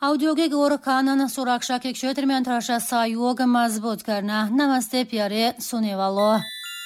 औद्योगिक और कानून सुरक्षा के क्षेत्र में अंतर्राष्ट्रीय सहयोग मजबूत करना। नमस्ते प्यारे सुनने वालों।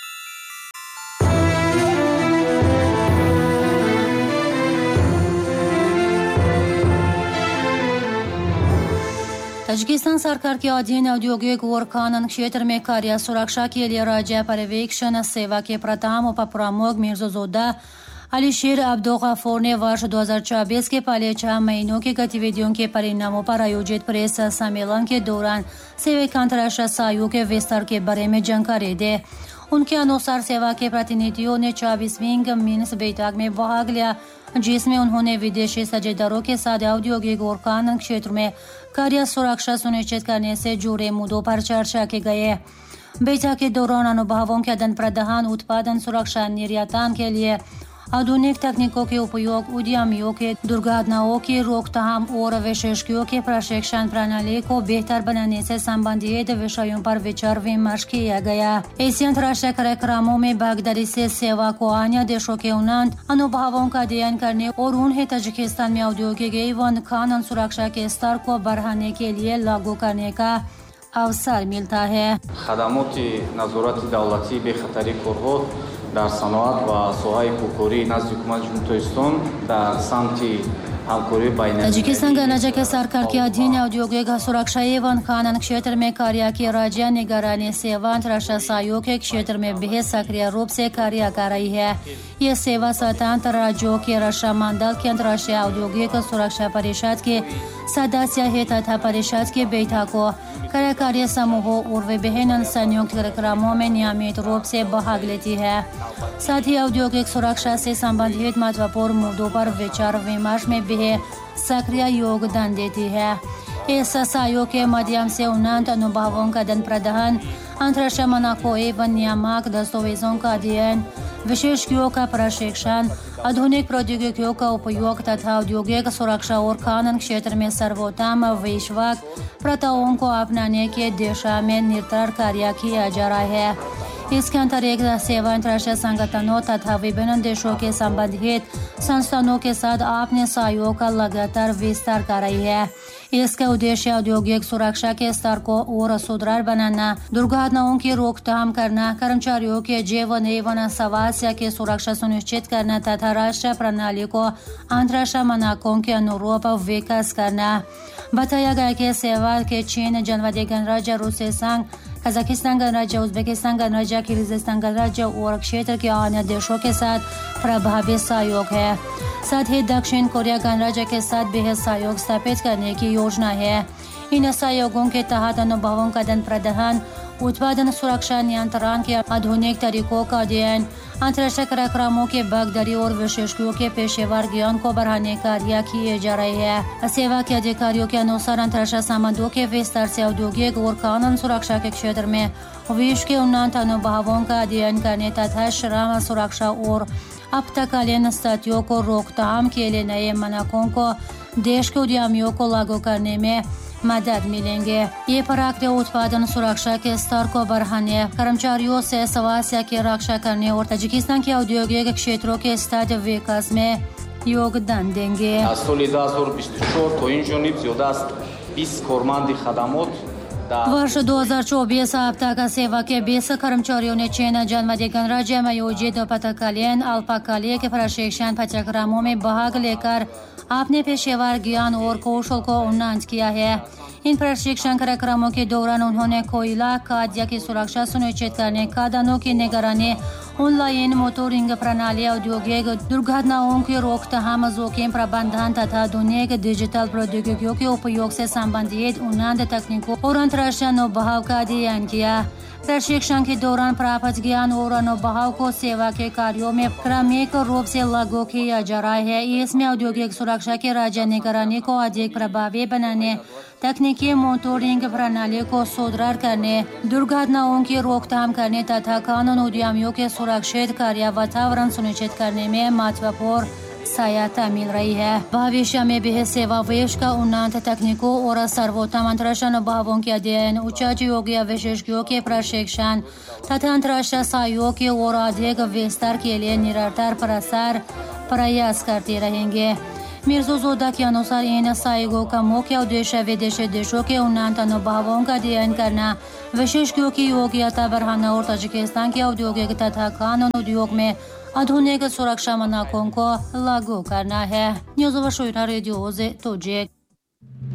ताजिकिस्तान सरकार के अधीन औद्योगिक और कानून क्षेत्र में कार्य सुरक्षा के लिए राज्य पर्यवेक्षण सेवा के प्रथम उप प्रमुख मिर्ज़ोदा अलीशेर अब्दुल-गफूर ने वर्ष 2024 के पहले 6 महीनों की गतिविधियों के परिणामों पर आयोजित प्रेस सम्मेलन के दौरान सेवा के अंतर्राष्ट्रीय सहयोग के विस्तार के बारे में जानकारी दी। उनके अनुसार सेवा के प्रतिनिधियों ने 24वीं मिन्स बैठक में भाग लिया, जिसमें उन्होंने विदेशी साझेदारों के साथ औद्योगिक और कानून क्षेत्र में कार्य सुरक्षा सुनिश्चित करने से जुड़े मुद्दों पर चर्चा की गई। बैठक के दौरान अनुभवों के आदान प्रदान, उत्पादन सुरक्षा, निर्यातन के लिए आधुनिक तकनीकों के उपयोग, उद्यमियों के दुर्घटनाओं की रोकथाम और विशेषज्ञों के प्रशिक्षण प्रणाली को बेहतर बनाने से संबंधित विषयों पर विचार विमर्श किया गया। ऐसे अंतर्राष्ट्रीय कार्यक्रमों में भागीदारी से सेवा को अन्य देशों के उन्नत अनुभवों का अध्ययन करने और उन्हें ताजिकिस्तान में औद्योगिक एवं कानून सुरक्षा के स्तर को बढ़ाने के लिए लागू करने का अवसर मिलता है। در صنعت و سوهای حکوری نزد حکومت جمهوری اسلامی در سمت همکاری بین ताजिकिस्तान गणराज्य के सरकार के अधीन औद्योगिक सुरक्षा एवं कानून क्षेत्र में कार्य की राज्य निगरानी सेवा अंतर्राष्ट्रीय सहयोग के क्षेत्र में बेहद सक्रिय रूप से कार्य कर रही है। यह सेवा स्वतंत्र राज्यों के राष्ट्रमंडल के अंतर्राष्ट्रीय औद्योगिक सुरक्षा परिषद के सदस्य है तथा परिषद के बैठकों, कार्यकारी समूहों और विभिन्न संयुक्त कार्यक्रमों में नियमित रूप से भाग लेती है। साथ ही औद्योगिक सुरक्षा से संबंधित महत्वपूर्ण मुद्दों पर विचार विमर्श में भी सक्रिय योगदान देती है। इस सहयोग के माध्यम से उन्नत अनुभवों का आदान प्रदान, अंतर्राष्ट्रीय मानकों एवं नियामक दस्तावेजों का अध्ययन, विशेषज्ञों का प्रशिक्षण, आधुनिक प्रौद्योगिकियों का उपयोग तथा औद्योगिक सुरक्षा और कानून क्षेत्र में सर्वोत्तम वैश्विक प्रथाओं को अपनाने के दिशा में निरंतर कार्य किया जा रहा है। इसके अंतर्गत सेवा अंतर्राष्ट्रीय संगठनों तथा विभिन्न देशों के संबंधित संस्थानों के साथ अपने सहयोग का लगातार विस्तार कर रही है। इसका उद्देश्य औद्योगिक सुरक्षा के स्तर को और सुदृढ़ बनाना, दुर्घटनाओं की रोकथाम करना, कर्मचारियों के जीवन एवं स्वास्थ्य की सुरक्षा सुनिश्चित करना तथा राष्ट्रीय प्रणाली को अंतर्राष्ट्रीय मानकों के अनुरूप विकास करना। बताया गया कि सेवा के चीन, जनवादी गणराज्य, रूसी संघ, कजाकिस्तान गणराज्य, उज्बेकिस्तान गणराज्य, किर्गिस्तान गणराज्य और क्षेत्र के अन्य देशों के साथ प्रभावी सहयोग है। साथ ही दक्षिण कोरिया गणराज्य के साथ बेहद सहयोग स्थापित करने की योजना है। इन सहयोगों के तहत अनुभवों का आदान प्रदान, उत्पादन सुरक्षा नियंत्रण के आधुनिक तरीकों का अध्ययन, अंतर्राष्ट्रीय कार्यक्रमों के भागीदारी और विशेषज्ञों के पेशेवर ज्ञान को बढ़ाने का कार्य किए जा रहे हैं। सेवा के अधिकारियों के अनुसार अंतर्राष्ट्रीय संबंधों के विस्तार से औद्योगिक और कानून सुरक्षा के क्षेत्र में विश्व के उन्नत अनुभवों का अध्ययन करने तथा श्रम सुरक्षा और आपातकालीन स्थितियों को रोकथाम के लिए नए मानकों को देश के उद्यमियों को लागू करने में मदद मिलेंगे। ये प्रक्रिया उत्पादन सुरक्षा के स्तर को बढ़ाने, कर्मचारियों से स्वास्थ्य की रक्षा करने और ताजिकिस्तान के औद्योगिक क्षेत्रों के स्थिर विकास में योगदान देंगे। वर्ष 2024 अब तक सेवा के 20 कर्मचारियों ने चीन, जनवादी गणराज्य में आयोजित आपातकालीन अल्पकालिक प्रशिक्षण पाठ्यक्रमों में भाग लेकर अपने पेशेवर ज्ञान और कौशल को उन्नत किया है। इन प्रशिक्षण कार्यक्रमों के दौरान उन्होंने कोयला, खाद्य की सुरक्षा सुनिश्चित करने, खदानों की निगरानी, ऑनलाइन मोटरिंग प्रणाली, औद्योगिक दुर्घटनाओं की रोकथाम, जोखिम प्रबंधन तथा आधुनिक डिजिटल प्रौद्योगिकियों के उपयोग से संबंधित उन्नत तकनीकों और अंतर्राष्ट्रीय अनुभव का अध्ययन किया। प्रशिक्षण के दौरान प्राप्त ज्ञान और अनुभव को सेवा के कार्यों में क्रमिक रूप से लागू किया जा रहा है। इसमें औद्योगिक सुरक्षा के राज्य निगरानी को अधिक प्रभावी बनाने, तकनीकी मोटरिंग प्रणाली को सुदृढ़ करने, दुर्घटनाओं की रोकथाम करने तथा कानून उद्यमियों के सुरक्षित कार्य वातावरण सुनिश्चित करने में महत्वपूर्ण सहायता मिल रही है। भविष्य में भी सेवा विश्व का उन्नत तकनीकों और सर्वोत्तम अंतर्राष्ट्रीय अनुभवों के अध्ययन, उच्च योग्य विशेषज्ञों के प्रशिक्षण तथा अंतर्राष्ट्रीय सहयोग की ओर अधिक विस्तार के लिए निरंतर प्रयास करते रहेंगे। मिर्जोजोदा के अनुसार इन साइगो का मुख्य उद्देश्य विदेशी देशों के उन्नत अनुभवों का अध्ययन करना, विशेषज्ञों की योग्यता बढ़ाना और ताजिकिस्तान के औद्योगिक तथा कानून उद्योग में आधुनिक सुरक्षा मानकों को लागू करना है। न्यूज़ रेडियो से तोजेक।